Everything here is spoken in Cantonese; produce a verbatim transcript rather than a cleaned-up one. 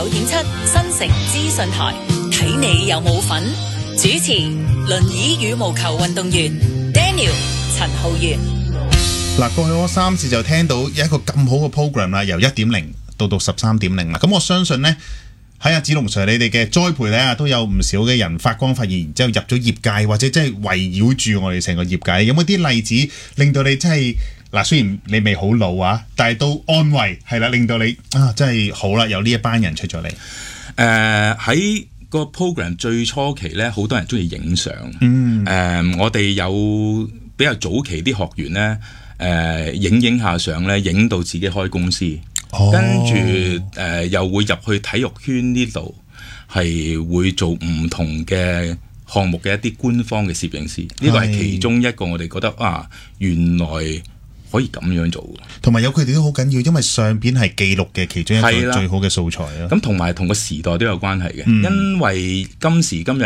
九點七新城資訊台，睇你有冇份。主持輪椅羽毛球運動員 Daniel 陳浩源。 嗱，過去嗰三次就聽到有一個咁好嘅 program 啦，由一點零到到十三點零啦。咁我相信呢，喺阿子龍 Sir 你哋嘅栽培咧，都有唔少嘅人發光發熱，然之後入咗業界，或者真係圍繞住我哋成個業界。有冇啲例子令到你真係嗱？雖然你未好老啊，但係都安慰係啦，令到你啊真係好啦，有呢一班人出咗嚟。誒、 呃、喺個 program 最初期咧，好多人中意影相。 嗯。誒、 呃，我哋有比較早期啲學員咧，誒、呃、影影下相咧，影到自己開公司。哦、跟住誒、呃、又會入去體育圈呢度，係會做唔同嘅項目嘅一啲官方嘅攝影師。呢個係其中一個我哋覺得啊，原來可以咁樣做。同埋有佢哋都好緊要，因為相片係記錄嘅其中一個最好嘅素材啊。咁同埋同個時代都有關係嘅，嗯、因為今時今日。